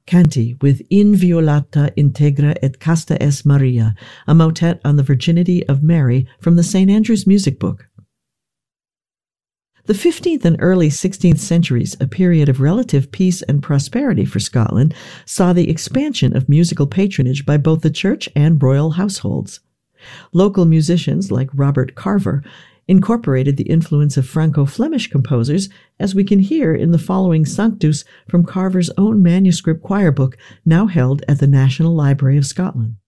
Canti with Inviolata Integra et Casta es Maria, a motet on the virginity of Mary from the St. Andrew's Music Book. The 15th and early 16th centuries, a period of relative peace and prosperity for Scotland, saw the expansion of musical patronage by both the church and royal households. Local musicians like Robert Carver incorporated the influence of Franco-Flemish composers, as we can hear in the following Sanctus from Carver's own manuscript choir book, now held at the National Library of Scotland.